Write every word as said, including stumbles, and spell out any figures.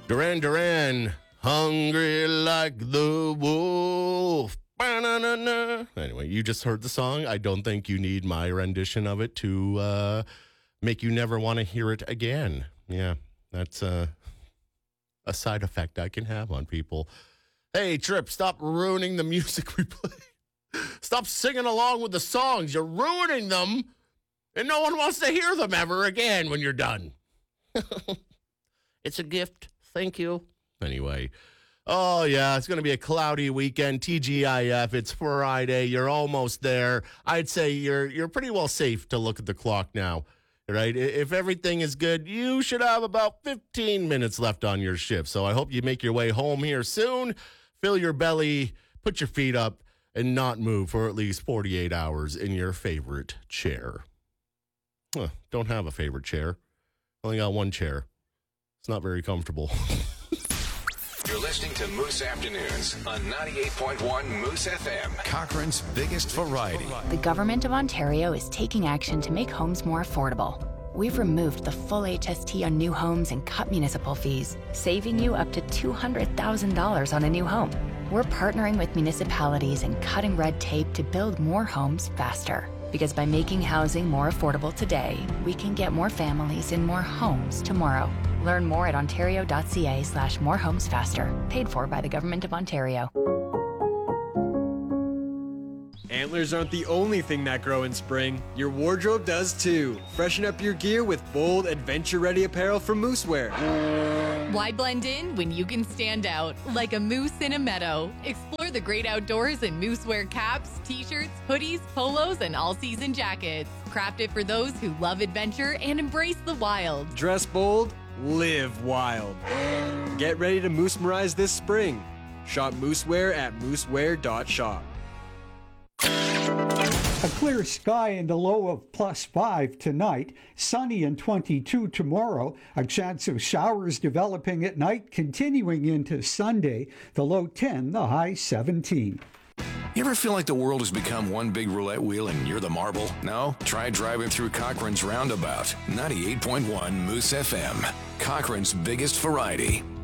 Duran Duran, hungry like the wolf. Ba-na-na-na. Anyway, you just heard the song. I don't think you need my rendition of it to uh, make you never want to hear it again. Yeah, that's uh, a side effect I can have on people. Hey, Trip, stop ruining the music we play. Stop singing along with the songs. You're ruining them, and no one wants to hear them ever again when you're done. It's a gift. Thank you. Anyway. Oh, yeah, it's going to be a cloudy weekend. T G I F, it's Friday. You're almost there. I'd say you're you're pretty well safe to look at the clock now, right? If everything is good, you should have about fifteen minutes left on your shift. So I hope you make your way home here soon. Fill your belly, put your feet up, and not move for at least forty-eight hours in your favorite chair. Huh, don't have a favorite chair. Only got one chair. It's not very comfortable. You're listening to Moose Afternoons on ninety-eight point one Moose F M. Cochrane's biggest variety. The Government of Ontario is taking action to make homes more affordable. We've removed the full H S T on new homes and cut municipal fees, saving you up to two hundred thousand dollars on a new home. We're partnering with municipalities and cutting red tape to build more homes faster. Because by making housing more affordable today, we can get more families in more homes tomorrow. Learn more at ontario.ca slash more homes faster. Paid for by the Government of Ontario. Antlers aren't the only thing that grow in spring. Your wardrobe does too. Freshen up your gear with bold, adventure-ready apparel from Moosewear. Why blend in when you can stand out like a moose in a meadow? Explore the great outdoors in Moosewear caps, t-shirts, hoodies, polos, and all-season jackets. Crafted for those who love adventure and embrace the wild. Dress bold, live wild. Get ready to moose-merize this spring. Shop Moosewear at moosewear dot shop. A clear sky and a low of plus five tonight. Sunny and twenty-two tomorrow. A chance of showers developing at night, continuing into Sunday. The low ten, the high seventeen. You ever feel like the world has become one big roulette wheel and you're the marble? No? Try driving through Cochrane's Roundabout. ninety-eight point one Moose F M. Cochrane's biggest variety.